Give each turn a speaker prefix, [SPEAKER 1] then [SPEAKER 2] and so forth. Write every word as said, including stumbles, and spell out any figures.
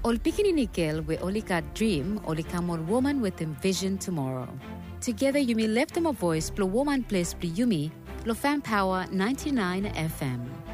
[SPEAKER 1] Ol Pikini we only got dream, only come on woman with envision tomorrow. Together you may lift them a voice, blow woman place, yumi, lo fan power ninety-nine F M.